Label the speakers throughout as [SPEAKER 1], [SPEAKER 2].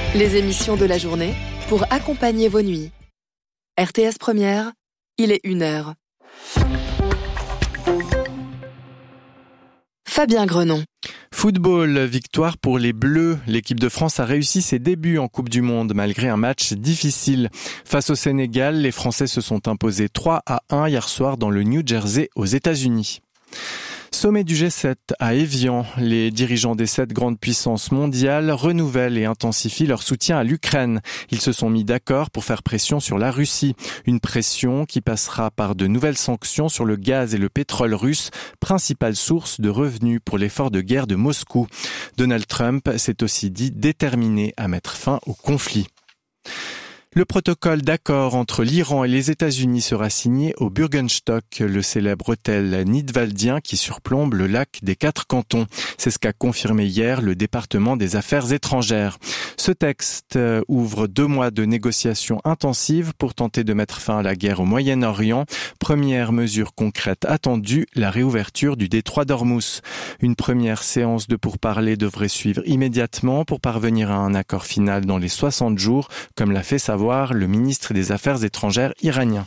[SPEAKER 1] Les émissions de la journée pour accompagner vos nuits. RTS Première, il est 1h. Fabien Grenon.
[SPEAKER 2] Football, victoire pour les Bleus. L'équipe de France a réussi ses débuts en Coupe du Monde malgré un match difficile. Face au Sénégal, les Français se sont imposés 3-1 hier soir dans le New Jersey aux États-Unis. Sommet du G7 à Évian, les dirigeants des 7 grandes puissances mondiales renouvellent et intensifient leur soutien à l'Ukraine. Ils se sont mis d'accord pour faire pression sur la Russie. Une pression qui passera par de nouvelles sanctions sur le gaz et le pétrole russe, principale source de revenus pour l'effort de guerre de Moscou. Donald Trump s'est aussi dit déterminé à mettre fin au conflit. Le protocole d'accord entre l'Iran et les États-Unis sera signé au Bürgenstock, le célèbre hôtel nidwaldien qui surplombe le lac des 4 cantons. C'est ce qu'a confirmé hier le département des Affaires étrangères. Ce texte ouvre 2 mois de négociations intensives pour tenter de mettre fin à la guerre au Moyen-Orient. Première mesure concrète attendue, la réouverture du détroit d'Ormuz. Une première séance de pourparlers devrait suivre immédiatement pour parvenir à un accord final dans les 60 jours, comme l'a fait savoir le ministre des Affaires étrangères iranien.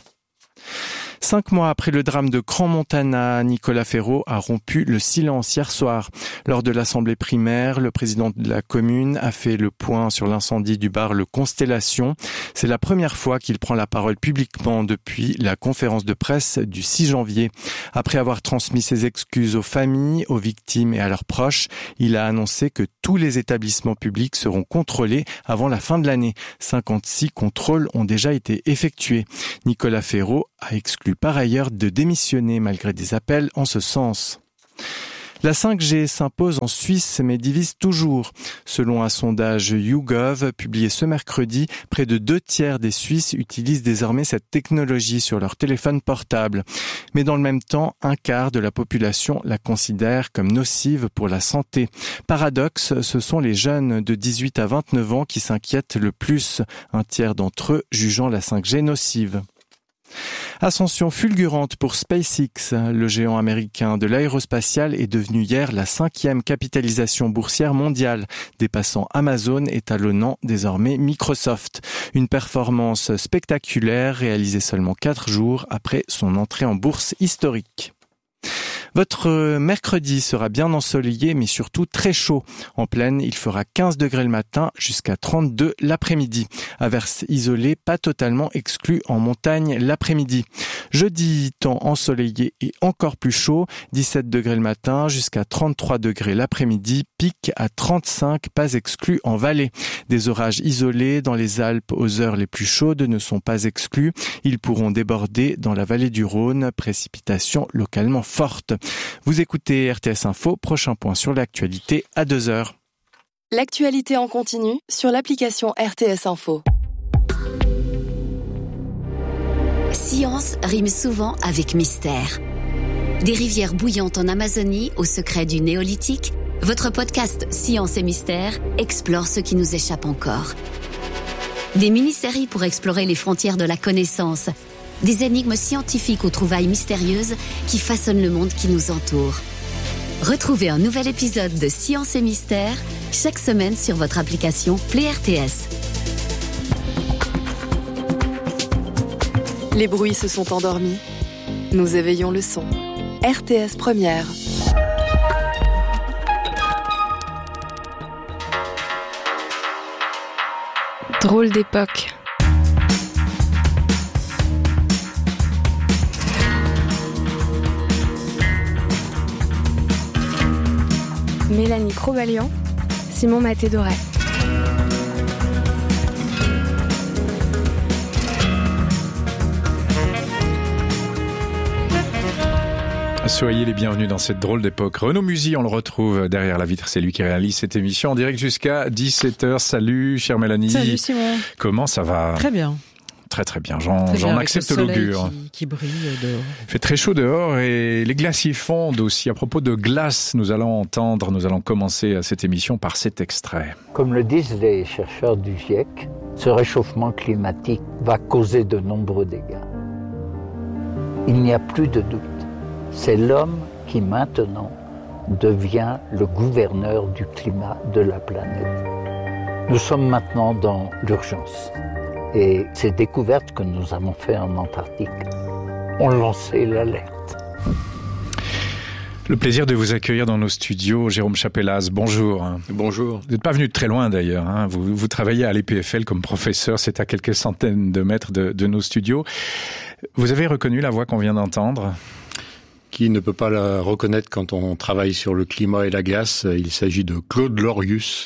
[SPEAKER 2] 5 mois après le drame de Crans-Montana, Nicolas Ferraud a rompu le silence hier soir. Lors de l'assemblée primaire, le président de la commune a fait le point sur l'incendie du bar Le Constellation. C'est la première fois qu'il prend la parole publiquement depuis la conférence de presse du 6 janvier. Après avoir transmis ses excuses aux familles, aux victimes et à leurs proches, il a annoncé que tous les établissements publics seront contrôlés avant la fin de l'année. 56 contrôles ont déjà été effectués. Nicolas Ferraud a exclu par ailleurs de démissionner malgré des appels en ce sens. La 5G s'impose en Suisse mais divise toujours. Selon un sondage YouGov publié ce mercredi, près de 2/3 des Suisses utilisent désormais cette technologie sur leur téléphone portable. Mais dans le même temps, 1/4 de la population la considère comme nocive pour la santé. Paradoxe, ce sont les jeunes de 18 à 29 ans qui s'inquiètent le plus, 1/3 d'entre eux jugeant la 5G nocive. Ascension fulgurante pour SpaceX. Le géant américain de l'aérospatial est devenu hier la 5e capitalisation boursière mondiale, dépassant Amazon et talonnant désormais Microsoft. Une performance spectaculaire réalisée seulement 4 jours après son entrée en bourse historique. Votre mercredi sera bien ensoleillé, mais surtout très chaud. En plaine, il fera 15 degrés le matin jusqu'à 32 l'après-midi. Averses isolées, pas totalement exclues en montagne l'après-midi. Jeudi, temps ensoleillé et encore plus chaud. 17 degrés le matin jusqu'à 33 degrés l'après-midi. Pic à 35, pas exclu en vallée. Des orages isolés dans les Alpes aux heures les plus chaudes ne sont pas exclus. Ils pourront déborder dans la vallée du Rhône. Précipitations localement fortes. Vous écoutez RTS Info, prochain point sur l'actualité à 2h.
[SPEAKER 1] L'actualité en continu sur l'application RTS Info.
[SPEAKER 3] Science rime souvent avec mystère. Des rivières bouillantes en Amazonie au secret du néolithique, votre podcast Science et Mystère explore ce qui nous échappe encore. Des mini-séries pour explorer les frontières de la connaissance. Des énigmes scientifiques aux trouvailles mystérieuses qui façonnent le monde qui nous entoure. Retrouvez un nouvel épisode de Science et Mystère chaque semaine sur votre application Play RTS.
[SPEAKER 1] Les bruits se sont endormis. Nous éveillons le son. RTS Première.
[SPEAKER 4] Drôle d'époque. Mélanie Crobalian, Simon Maté-Doré.
[SPEAKER 5] Soyez les bienvenus dans cette drôle d'époque. Renaud Musy, on le retrouve derrière la vitre. C'est lui qui réalise cette émission en direct jusqu'à 17h. Salut, chère Mélanie.
[SPEAKER 6] Salut, Simon.
[SPEAKER 5] Comment ça va ?
[SPEAKER 6] Très bien.
[SPEAKER 5] Très très bien, j'en accepte l'augure.
[SPEAKER 6] Qui brille dehors.
[SPEAKER 5] Il fait très chaud dehors et les glaciers fondent aussi. À propos de glace, nous allons commencer cette émission par cet extrait.
[SPEAKER 7] Comme le disent les chercheurs du GIEC, ce réchauffement climatique va causer de nombreux dégâts. Il n'y a plus de doute. C'est l'homme qui maintenant devient le gouverneur du climat de la planète. Nous sommes maintenant dans l'urgence. Et ces découvertes que nous avons faites en Antarctique ont lancé l'alerte.
[SPEAKER 5] Le plaisir de vous accueillir dans nos studios. Jérôme Chapelaz, bonjour.
[SPEAKER 6] Bonjour.
[SPEAKER 5] Vous n'êtes pas venu de très loin d'ailleurs. Hein. Vous travaillez à l'EPFL comme professeur. C'est à quelques centaines de mètres de nos studios. Vous avez reconnu la voix qu'on vient d'entendre ?
[SPEAKER 6] Qui ne peut pas la reconnaître quand on travaille sur le climat et la glace? Il s'agit de Claude Lorius,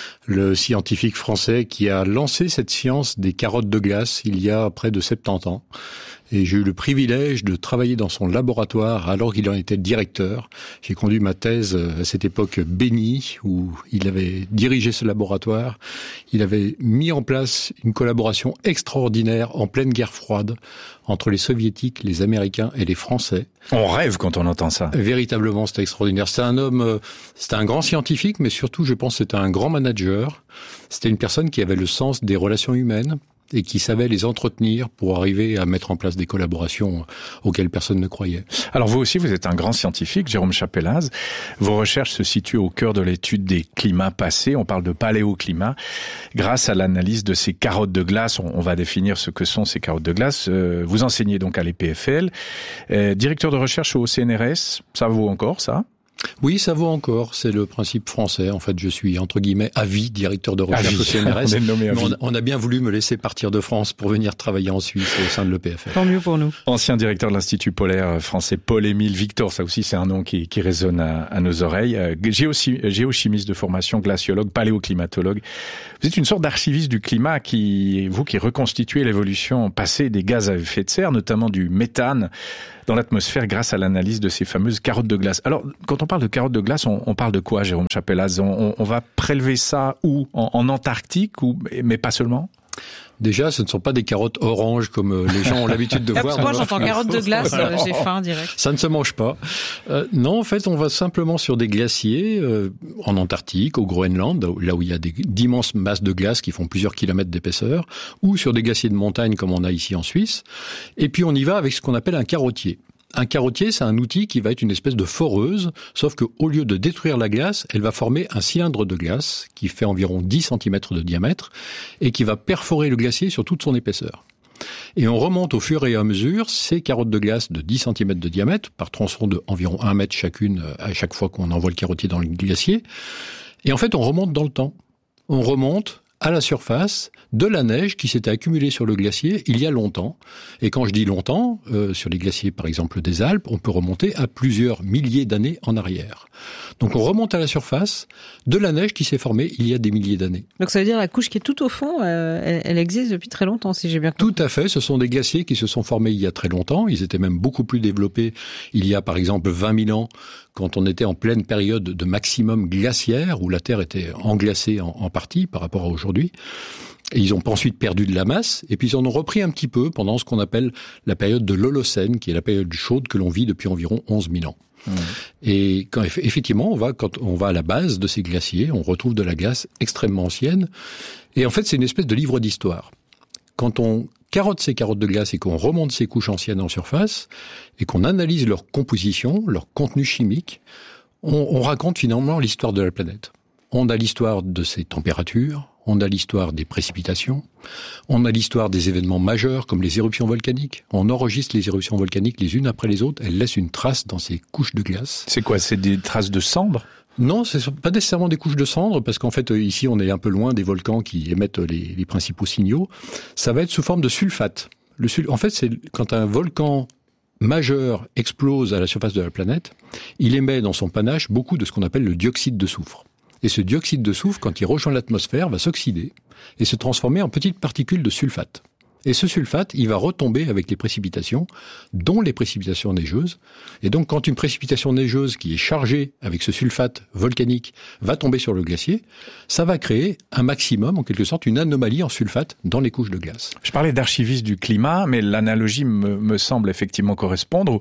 [SPEAKER 6] le scientifique français qui a lancé cette science des carottes de glace il y a près de 70 ans. Et j'ai eu le privilège de travailler dans son laboratoire alors qu'il en était directeur. J'ai conduit ma thèse à cette époque bénie où il avait dirigé ce laboratoire. Il avait mis en place une collaboration extraordinaire en pleine guerre froide entre les Soviétiques, les Américains et les Français.
[SPEAKER 5] On rêve quand on entend ça.
[SPEAKER 6] Véritablement, c'était extraordinaire. C'était un homme, c'était un grand scientifique, mais surtout, je pense, c'était un grand manager. C'était une personne qui avait le sens des relations humaines et qui savait les entretenir pour arriver à mettre en place des collaborations auxquelles personne ne croyait.
[SPEAKER 5] Alors vous aussi, vous êtes un grand scientifique, Jérôme Chapelaz. Vos recherches se situent au cœur de l'étude des climats passés. On parle de paléoclimat. Grâce à l'analyse de ces carottes de glace, on va définir ce que sont ces carottes de glace. Vous enseignez donc à l'EPFL. Directeur de recherche au CNRS, ça vaut encore ça ?
[SPEAKER 6] Oui, ça vaut encore. C'est le principe français. En fait, je suis, entre guillemets, à vie directeur de recherche au CNRS. On a bien voulu me laisser partir de France pour venir travailler en Suisse au sein de l'EPFL.
[SPEAKER 8] Tant mieux pour nous.
[SPEAKER 5] Ancien directeur de l'Institut polaire français Paul-Émile Victor, ça aussi c'est un nom qui résonne à nos oreilles. Géochimiste de formation, glaciologue, paléoclimatologue. Vous êtes une sorte d'archiviste du climat qui reconstituez l'évolution passée des gaz à effet de serre, notamment du méthane, dans l'atmosphère grâce à l'analyse de ces fameuses carottes de glace. Alors, quand on parle de carottes de glace, on parle de quoi, Jérôme Chapelaz ? On va prélever ça où ? En Antarctique, mais pas seulement ?
[SPEAKER 6] Déjà, ce ne sont pas des carottes oranges comme les gens ont l'habitude de voir.
[SPEAKER 8] Moi, j'entends carottes de glace, j'ai faim direct.
[SPEAKER 6] Ça ne se mange pas. Non, en fait, on va simplement sur des glaciers en Antarctique, au Groenland, là où il y a d'immenses masses de glace qui font plusieurs kilomètres d'épaisseur, ou sur des glaciers de montagne comme on a ici en Suisse. Et puis, on y va avec ce qu'on appelle un carottier. Un carottier, c'est un outil qui va être une espèce de foreuse, sauf qu'au lieu de détruire la glace, elle va former un cylindre de glace qui fait environ 10 cm de diamètre et qui va perforer le glacier sur toute son épaisseur. Et on remonte au fur et à mesure ces carottes de glace de 10 cm de diamètre, par tronçon de environ 1 mètre chacune à chaque fois qu'on envoie le carottier dans le glacier. Et en fait, on remonte dans le temps. On remonte à la surface de la neige qui s'était accumulée sur le glacier il y a longtemps. Et quand je dis longtemps, sur les glaciers par exemple des Alpes, on peut remonter à plusieurs milliers d'années en arrière. Donc on remonte à la surface de la neige qui s'est formée il y a des milliers d'années.
[SPEAKER 8] Donc ça veut dire la couche qui est tout au fond, elle existe depuis très longtemps, si j'ai bien compris.
[SPEAKER 6] Tout à fait, ce sont des glaciers qui se sont formés il y a très longtemps. Ils étaient même beaucoup plus développés il y a par exemple 20 000 ans, quand on était en pleine période de maximum glaciaire, où la Terre était englacée en partie par rapport à aujourd'hui. Et ils ont ensuite perdu de la masse, et puis ils en ont repris un petit peu pendant ce qu'on appelle la période de l'Holocène, qui est la période chaude que l'on vit depuis environ 11 000 ans. Et quand effectivement, quand on va à la base de ces glaciers, on retrouve de la glace extrêmement ancienne. Et en fait, c'est une espèce de livre d'histoire. Quand on carotte ces carottes de glace et qu'on remonte ces couches anciennes en surface, et qu'on analyse leur composition, leur contenu chimique, on raconte finalement l'histoire de la planète. On a l'histoire de ses températures, on a l'histoire des précipitations, on a l'histoire des événements majeurs comme les éruptions volcaniques. On enregistre les éruptions volcaniques les unes après les autres, elles laissent une trace dans ces couches de glace.
[SPEAKER 5] C'est quoi ? C'est des traces de cendres ?
[SPEAKER 6] Non, ce ne sont pas nécessairement des couches de cendres, parce qu'en fait, ici, on est un peu loin des volcans qui émettent les principaux signaux. Ça va être sous forme de sulfate. En fait, c'est quand un volcan majeur explose à la surface de la planète, il émet dans son panache beaucoup de ce qu'on appelle le dioxyde de soufre. Et ce dioxyde de soufre, quand il rejoint l'atmosphère, va s'oxyder et se transformer en petites particules de sulfate. Et ce sulfate, il va retomber avec les précipitations, dont les précipitations neigeuses. Et donc, quand une précipitation neigeuse qui est chargée avec ce sulfate volcanique va tomber sur le glacier, ça va créer un maximum, en quelque sorte, une anomalie en sulfate dans les couches de glace.
[SPEAKER 5] Je parlais d'archiviste du climat, mais l'analogie me semble effectivement correspondre.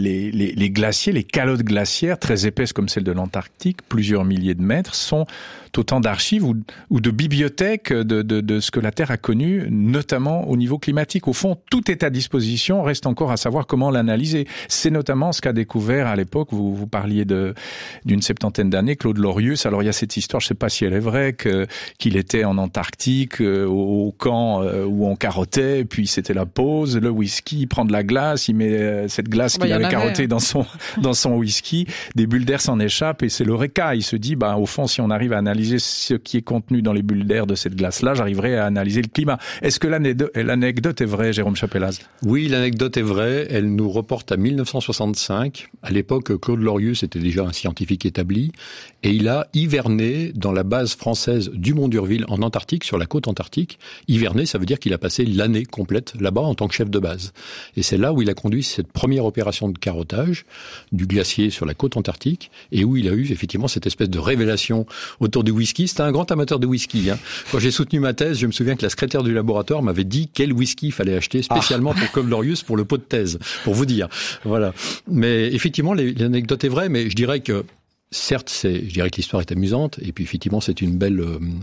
[SPEAKER 5] Les glaciers, les calottes glaciaires, très épaisses comme celle de l'Antarctique, plusieurs milliers de mètres, sont autant d'archives ou de bibliothèques de ce que la Terre a connu, notamment au niveau climatique. Au fond, tout est à disposition, reste encore à savoir comment l'analyser. C'est notamment ce qu'a découvert à l'époque, vous parliez d'une septantaine d'années, Claude Lorius. Alors il y a cette histoire, je ne sais pas si elle est vraie, qu'il était en Antarctique, au camp où on carottait, puis c'était la pause, le whisky, il prend de la glace, il met cette glace qu'il avait carottée dans son whisky, des bulles d'air s'en échappent et c'est l'eureka. Il se dit, au fond, si on arrive à analyser ce qui est contenu dans les bulles d'air de cette glace-là, j'arriverai à analyser le climat. Est-ce que l'anecdote est vraie, Jérôme Chapelaz?
[SPEAKER 6] Oui, l'anecdote est vraie. Elle nous reporte à 1965. À l'époque, Claude Lorius était déjà un scientifique établi et il a hiverné dans la base française du Mont d'Urville en Antarctique, sur la côte antarctique. Hiverné, ça veut dire qu'il a passé l'année complète là-bas en tant que chef de base. Et c'est là où il a conduit cette première opération de carottage du glacier sur la côte antarctique et où il a eu effectivement cette espèce de révélation autour du whisky. C'était un grand amateur de whisky. Quand j'ai soutenu ma thèse, je me souviens que la secrétaire du laboratoire m'avait dit quel whisky il fallait acheter spécialement pour Claude Lorius pour le pot de thèse, pour vous dire. Voilà. Mais effectivement, l'anecdote est vraie, mais je dirais que certes, je dirais que l'histoire est amusante, et puis effectivement, c'est une belle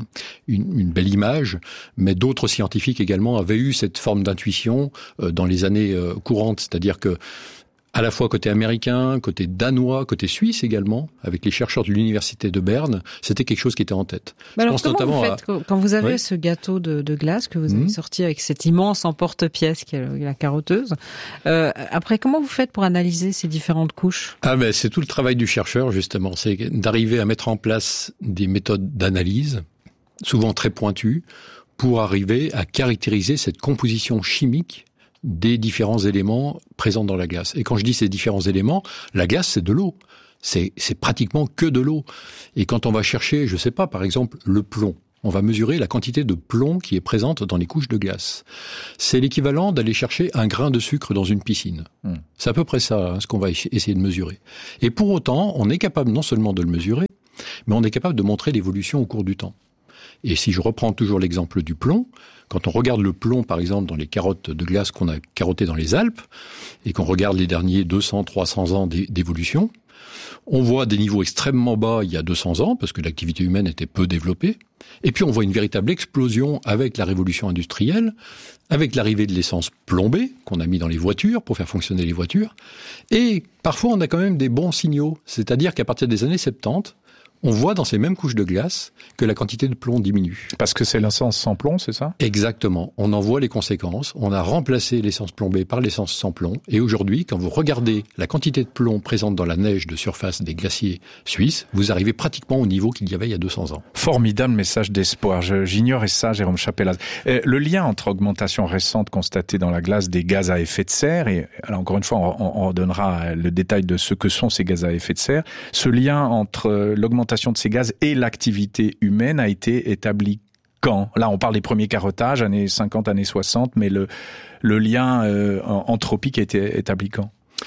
[SPEAKER 6] image, mais d'autres scientifiques également avaient eu cette forme d'intuition dans les années courantes, c'est-à-dire que à la fois côté américain, côté danois, côté suisse également, avec les chercheurs de l'université de Berne, c'était quelque chose qui était en tête.
[SPEAKER 8] Mais alors comment vous faites quand vous avez ce gâteau de glace que vous avez sorti avec cet immense emporte-pièce qui est la carotteuse, après comment vous faites pour analyser ces différentes couches?
[SPEAKER 6] C'est tout le travail du chercheur justement, c'est d'arriver à mettre en place des méthodes d'analyse, souvent très pointues, pour arriver à caractériser cette composition chimique des différents éléments présents dans la glace. Et quand je dis ces différents éléments, la glace, c'est de l'eau. C'est pratiquement que de l'eau. Et quand on va chercher, je sais pas, par exemple, le plomb, on va mesurer la quantité de plomb qui est présente dans les couches de glace. C'est l'équivalent d'aller chercher un grain de sucre dans une piscine. C'est à peu près ça, ce qu'on va essayer de mesurer. Et pour autant, on est capable non seulement de le mesurer, mais on est capable de montrer l'évolution au cours du temps. Et si je reprends toujours l'exemple du plomb, quand on regarde le plomb, par exemple, dans les carottes de glace qu'on a carottées dans les Alpes, et qu'on regarde les derniers 200, 300 ans d'évolution, on voit des niveaux extrêmement bas il y a 200 ans, parce que l'activité humaine était peu développée, et puis on voit une véritable explosion avec la révolution industrielle, avec l'arrivée de l'essence plombée, qu'on a mis dans les voitures pour faire fonctionner les voitures, et parfois on a quand même des bons signaux, c'est-à-dire qu'à partir des années 70, on voit dans ces mêmes couches de glace que la quantité de plomb diminue.
[SPEAKER 5] Parce que c'est l'essence sans plomb, c'est ça?
[SPEAKER 6] Exactement. On en voit les conséquences. On a remplacé l'essence plombée par l'essence sans plomb. Et aujourd'hui, quand vous regardez la quantité de plomb présente dans la neige de surface des glaciers suisses, vous arrivez pratiquement au niveau qu'il y avait il y a 200 ans.
[SPEAKER 5] Formidable message d'espoir. J'ignorais ça, Jérôme Chapelaz. Le lien entre augmentation récente constatée dans la glace des gaz à effet de serre, et alors encore une fois, on donnera le détail de ce que sont ces gaz à effet de serre, ce lien entre l'augmentation de ces gaz et l'activité humaine a été établi quand? Là, on parle des premiers carottages, années 50, années 60, mais le lien anthropique a été établi quand?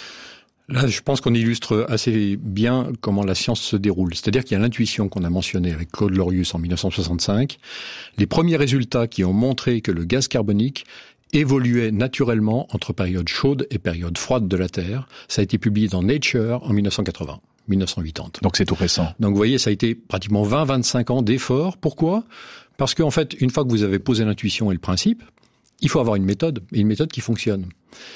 [SPEAKER 6] Là, je pense qu'on illustre assez bien comment la science se déroule. C'est-à-dire qu'il y a l'intuition qu'on a mentionnée avec Claude Lorius en 1965. Les premiers résultats qui ont montré que le gaz carbonique évoluait naturellement entre période chaude et période froide de la Terre. Ça a été publié dans Nature en 1980. 1980.
[SPEAKER 5] Donc c'est tout récent.
[SPEAKER 6] Donc vous voyez, ça a été pratiquement 20-25 ans d'efforts. Pourquoi? Parce qu'en fait, une fois que vous avez posé l'intuition et le principe, il faut avoir une méthode, et une méthode qui fonctionne.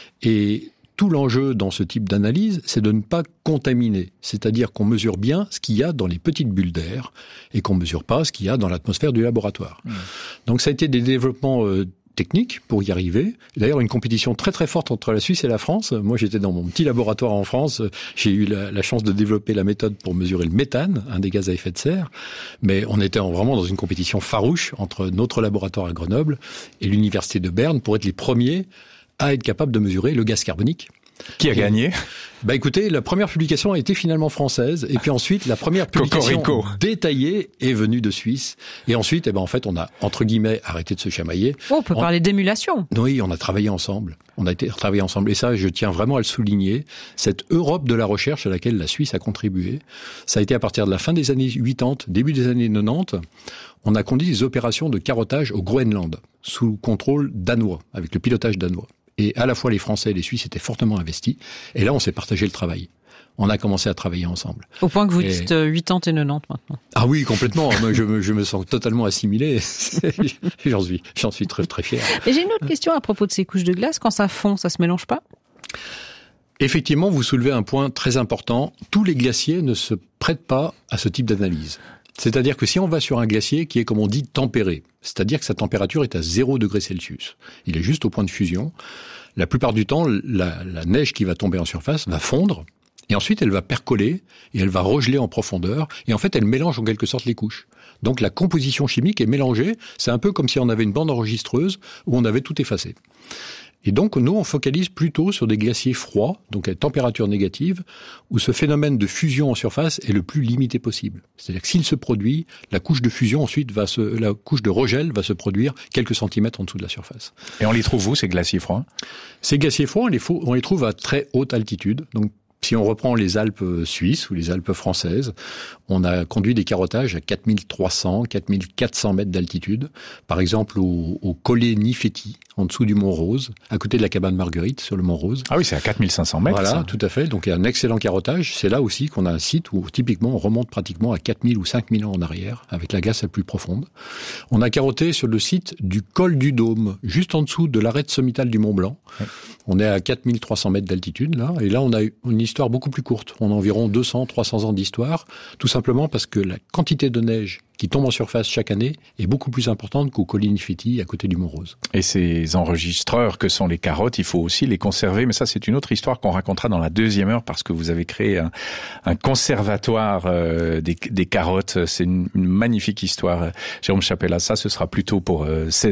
[SPEAKER 6] Et tout l'enjeu dans ce type d'analyse, c'est de ne pas contaminer. C'est-à-dire qu'on mesure bien ce qu'il y a dans les petites bulles d'air et qu'on mesure pas ce qu'il y a dans l'atmosphère du laboratoire. Donc ça a été des développements technique pour y arriver. D'ailleurs, une compétition très très forte entre la Suisse et la France. Moi, j'étais dans mon petit laboratoire en France. J'ai eu la chance de développer la méthode pour mesurer le méthane, un des gaz à effet de serre. Mais on était vraiment dans une compétition farouche entre notre laboratoire à Grenoble et l'université de Berne pour être les premiers à être capables de mesurer le gaz carbonique.
[SPEAKER 5] Qui a gagné?
[SPEAKER 6] Écoutez, la première publication a été finalement française, et puis ensuite, la première publication détaillée est venue de Suisse. Et ensuite, en fait, on a, entre guillemets, arrêté de se chamailler.
[SPEAKER 8] On peut parler d'émulation.
[SPEAKER 6] Oui, on a travaillé ensemble. On a travaillé ensemble. Et ça, je tiens vraiment à le souligner. Cette Europe de la recherche à laquelle la Suisse a contribué, ça a été à partir de la fin des années 80, début des années 90. On a conduit des opérations de carottage au Groenland, sous contrôle danois, avec le pilotage danois. Et à la fois les Français et les Suisses étaient fortement investis. Et là, on s'est partagé le travail. on a commencé à travailler ensemble.
[SPEAKER 8] Au point que vous dites 80 et 90 maintenant.
[SPEAKER 6] Ah oui, complètement. Moi, je me sens totalement assimilé. J'en suis très très fier.
[SPEAKER 8] Et j'ai une autre question à propos de ces couches de glace. Quand ça fond, ça se mélange pas ?
[SPEAKER 6] Effectivement, vous soulevez un point très important. Tous les glaciers ne se prêtent pas à ce type d'analyse. C'est-à-dire que si on va sur un glacier qui est, comme on dit, tempéré, c'est-à-dire que sa température est à 0 degré Celsius, il est juste au point de fusion, la plupart du temps, la neige qui va tomber en surface va fondre, et ensuite elle va percoler, et elle va regeler en profondeur, et en fait elle mélange en quelque sorte les couches. Donc la composition chimique est mélangée, c'est un peu comme si on avait une bande enregistreuse où on avait tout effacé. Et donc, nous, on focalise plutôt sur des glaciers froids, donc à température négative, où ce phénomène de fusion en surface est le plus limité possible. C'est-à-dire que s'il se produit, la couche de fusion ensuite la couche de regel va se produire quelques centimètres en dessous de la surface.
[SPEAKER 5] Et on les trouve où, ces glaciers froids ?
[SPEAKER 6] Ces glaciers froids, on les trouve à très haute altitude. Donc, si on reprend les Alpes suisses ou les Alpes françaises, on a conduit des carottages à 4300, 4400 mètres d'altitude. Par exemple, au Colle Nifetti, en dessous du Mont Rose, à côté de la cabane Marguerite, sur le Mont Rose.
[SPEAKER 5] Ah oui, c'est à 4500 mètres.
[SPEAKER 6] Voilà,
[SPEAKER 5] ça.
[SPEAKER 6] tout à fait. Donc, il y a un excellent carottage. C'est là aussi qu'on a un site où, typiquement, on remonte pratiquement à 4000 ou 5000 ans en arrière, avec la glace la plus profonde. On a carotté sur le site du Col du Dôme, juste en dessous de l'arête sommitale du Mont Blanc. Oui. On est à 4300 mètres d'altitude, là. Et là, on a une histoire beaucoup plus courte. On a environ 200, 300 ans d'histoire. Tout simplement parce que la quantité de neige qui tombe en surface chaque année est beaucoup plus importante qu'au Colle Nifetti, à côté du Mont Rose. Et
[SPEAKER 5] ces enregistreurs que sont les carottes, il faut aussi les conserver. Mais ça, c'est une autre histoire qu'on racontera dans la deuxième heure, parce que vous avez créé un conservatoire des carottes. C'est une magnifique histoire, Jérôme Chapella. Ça, ce sera plutôt pour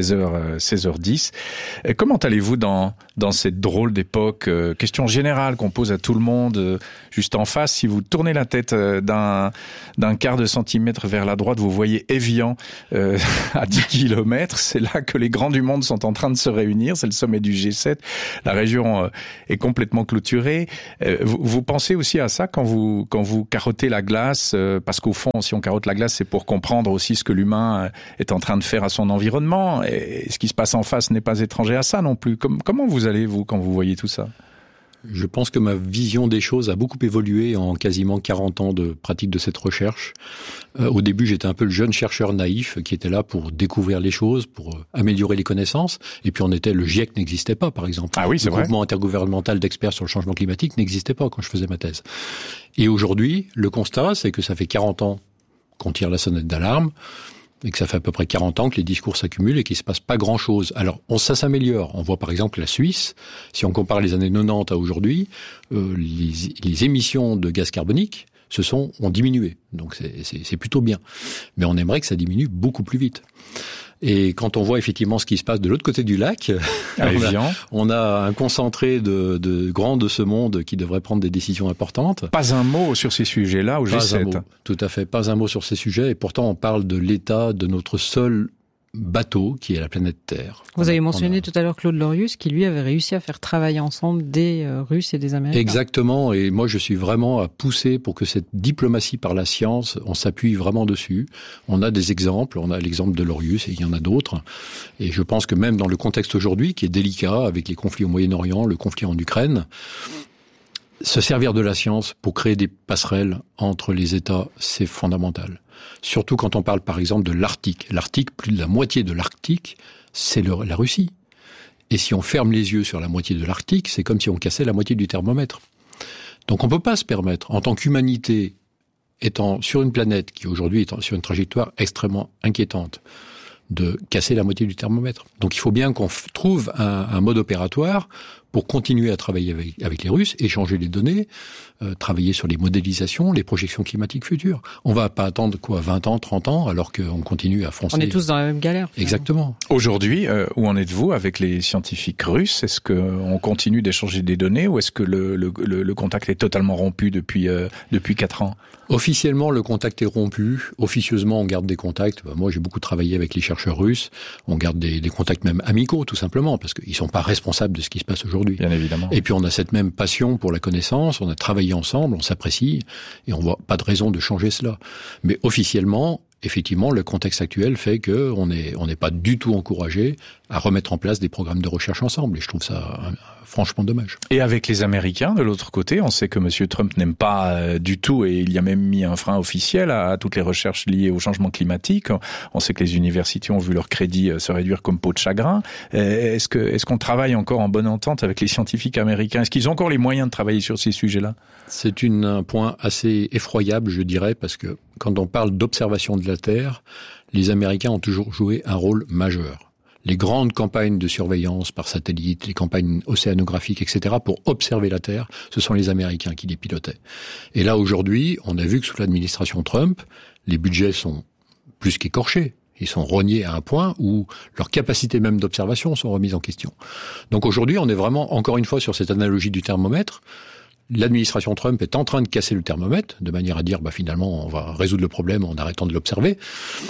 [SPEAKER 5] 16h10. Comment allez-vous dans cette drôle d'époque? Question générale qu'on pose à tout le monde, juste en face. Si vous tournez la tête d'un quart de centimètre vers la droite, vous voyez Évian à 10 km. C'est là que les grands du monde sont en train de se réunir. C'est le sommet du G7. La région est complètement clôturée. Vous pensez aussi à ça quand vous carottez la glace, parce qu'au fond, si on carotte la glace, c'est pour comprendre aussi ce que l'humain est en train de faire à son environnement. Et ce qui se passe en face n'est pas étranger à ça non plus. Comment vous allez, vous, quand vous voyez tout ça?
[SPEAKER 6] Je pense que ma vision des choses a beaucoup évolué en quasiment 40 ans de pratique de cette recherche. Au début, j'étais un peu le jeune chercheur naïf qui était là pour découvrir les choses, pour améliorer les connaissances. Et puis le GIEC n'existait pas, par exemple.
[SPEAKER 5] Ah oui, c'est vrai.
[SPEAKER 6] Le groupement intergouvernemental d'experts sur le changement climatique n'existait pas quand je faisais ma thèse. Et aujourd'hui, le constat, c'est que ça fait 40 ans qu'on tire la sonnette d'alarme, et que ça fait à peu près 40 ans que les discours s'accumulent et qu'il ne se passe pas grand-chose. Alors, ça s'améliore. On voit par exemple la Suisse, si on compare les années 90 à aujourd'hui, les émissions de gaz carbonique ont diminué. Donc c'est plutôt bien. Mais on aimerait que ça diminue beaucoup plus vite. Et quand on voit effectivement ce qui se passe de l'autre côté du lac, on a un concentré de grands de ce monde qui devrait prendre des décisions importantes.
[SPEAKER 5] Pas un mot sur ces sujets-là au G7.
[SPEAKER 6] Pas un mot, tout à fait, pas un mot sur ces sujets. Et pourtant, on parle de l'état de notre seul bateau qui est la planète Terre.
[SPEAKER 8] Vous avez mentionné tout à l'heure Claude Lorius qui lui avait réussi à faire travailler ensemble des Russes et des Américains.
[SPEAKER 6] Exactement, et moi je suis vraiment à pousser pour que cette diplomatie par la science, on s'appuie vraiment dessus. On a des exemples, on a l'exemple de Lorius et il y en a d'autres. Et je pense que même dans le contexte aujourd'hui qui est délicat avec les conflits au Moyen-Orient, le conflit en Ukraine, se servir de la science pour créer des passerelles entre les États, c'est fondamental. Surtout quand on parle par exemple de l'Arctique. L'Arctique, plus de la moitié de l'Arctique, c'est la Russie. Et si on ferme les yeux sur la moitié de l'Arctique, c'est comme si on cassait la moitié du thermomètre. Donc on ne peut pas se permettre, en tant qu'humanité, étant sur une planète qui aujourd'hui est sur une trajectoire extrêmement inquiétante, de casser la moitié du thermomètre. Donc il faut bien qu'on trouve un mode opératoire pour continuer à travailler avec les Russes, échanger les données, travailler sur les modélisations, les projections climatiques futures. On va pas attendre 20 ans, 30 ans, alors qu'on continue à foncer.
[SPEAKER 8] On est tous dans la même galère.
[SPEAKER 6] Exactement.
[SPEAKER 5] Aujourd'hui, où en êtes-vous avec les scientifiques russes? Est-ce qu'on continue d'échanger des données ou est-ce que le contact est totalement rompu depuis 4 ans?
[SPEAKER 6] Officiellement, le contact est rompu. Officieusement, on garde des contacts. Moi, j'ai beaucoup travaillé avec les chercheurs russes. On garde des contacts même amicaux, tout simplement, parce qu'ils sont pas responsables de ce qui se passe aujourd'hui.
[SPEAKER 5] Bien évidemment.
[SPEAKER 6] Et puis, on a cette même passion pour la connaissance. On a travaillé ensemble, on s'apprécie, et on voit pas de raison de changer cela. Mais officiellement, effectivement, le contexte actuel fait que on n'est pas du tout encouragé à remettre en place des programmes de recherche ensemble. Et je trouve ça franchement dommage.
[SPEAKER 5] Et avec les Américains, de l'autre côté, on sait que M. Trump n'aime pas du tout, et il y a même mis un frein officiel à toutes les recherches liées au changement climatique. On sait que les universités ont vu leur crédit se réduire comme peau de chagrin. Est-ce qu'on travaille encore en bonne entente avec les scientifiques américains? Est-ce qu'ils ont encore les moyens de travailler sur ces sujets-là?
[SPEAKER 6] C'est un point assez effroyable, je dirais, parce que quand on parle d'observation de la Terre, les Américains ont toujours joué un rôle majeur. Les grandes campagnes de surveillance par satellite, les campagnes océanographiques, etc., pour observer la Terre, ce sont les Américains qui les pilotaient. Et là, aujourd'hui, on a vu que sous l'administration Trump, les budgets sont plus qu'écorchés. Ils sont rognés à un point où leurs capacités même d'observation sont remises en question. Donc aujourd'hui, on est vraiment, encore une fois, sur cette analogie du thermomètre. L'administration Trump est en train de casser le thermomètre, de manière à dire, finalement, on va résoudre le problème en arrêtant de l'observer.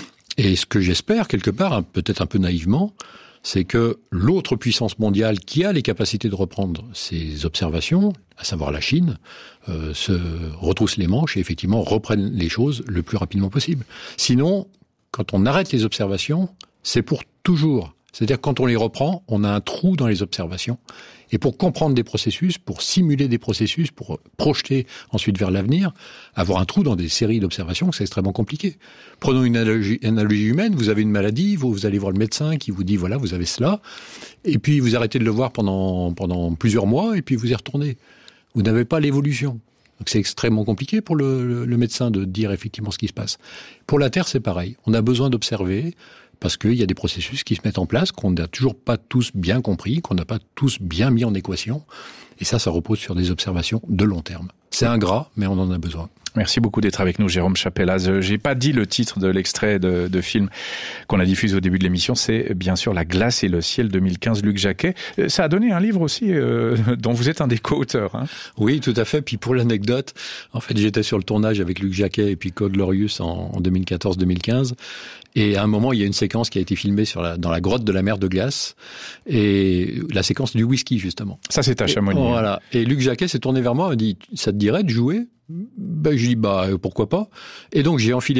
[SPEAKER 6] Et ce que j'espère, quelque part, peut-être un peu naïvement, c'est que l'autre puissance mondiale qui a les capacités de reprendre ces observations, à savoir la Chine, se retrousse les manches et effectivement reprenne les choses le plus rapidement possible. Sinon, quand on arrête les observations, c'est pour toujours. C'est-à-dire quand on les reprend, on a un trou dans les observations. Et pour comprendre des processus, pour simuler des processus, pour projeter ensuite vers l'avenir, avoir un trou dans des séries d'observations, c'est extrêmement compliqué. Prenons une analogie humaine, vous avez une maladie, vous allez voir le médecin qui vous dit voilà, vous avez cela, et puis vous arrêtez de le voir pendant plusieurs mois, et puis vous y retournez. Vous n'avez pas l'évolution. Donc c'est extrêmement compliqué pour le médecin de dire effectivement ce qui se passe. Pour la Terre, c'est pareil. On a besoin d'observer, parce qu'il y a des processus qui se mettent en place, qu'on n'a toujours pas tous bien compris, qu'on n'a pas tous bien mis en équation. Et ça repose sur des observations de long terme. C'est ingrat, mais on en a besoin.
[SPEAKER 5] Merci beaucoup d'être avec nous, Jérôme Chapelaz. J'ai pas dit le titre de l'extrait de film qu'on a diffusé au début de l'émission. C'est bien sûr La glace et le ciel 2015, Luc Jacquet. Ça a donné un livre aussi dont vous êtes un des co-auteurs. Hein.
[SPEAKER 6] Oui, tout à fait. Puis pour l'anecdote, en fait, j'étais sur le tournage avec Luc Jacquet et puis Claude Lorius en 2014-2015. Et à un moment, il y a une séquence qui a été filmée dans la grotte de la mer de glace. Et la séquence du whisky, justement.
[SPEAKER 5] Ça, c'est à Chamonix.
[SPEAKER 6] Voilà. Et Luc Jacquet s'est tourné vers moi et m'a dit, ça te dirait de jouer? Je lui dis, pourquoi pas? Et donc, j'ai enfilé